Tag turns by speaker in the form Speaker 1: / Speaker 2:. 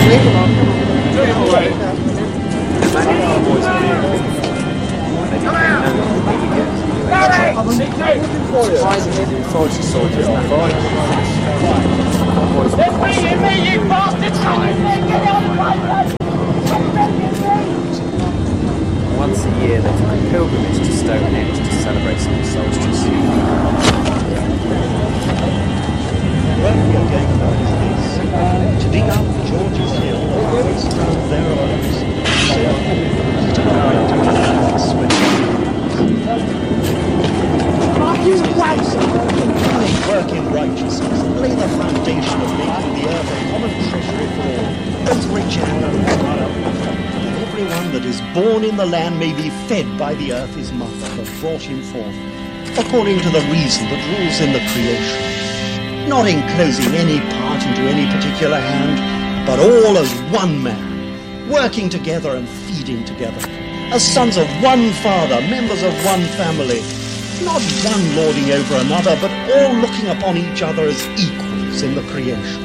Speaker 1: Once a year they took a pilgrimage to Stonehenge to celebrate some solstice.
Speaker 2: What we are going about is this. To dig up George's Hill, it's found thereabouts. Work in righteousness, lay the foundation of making the earth a common treasury for all, both rich and poor. Everyone that is born in the land may be fed by the earth his mother that brought him forth, according to the reason that rules in the creation, not enclosing any part into any particular hand, but all as one man, working together and feeding together, as sons of one father, members of one family, not one lording over another, but all looking upon each other as equals in the creation.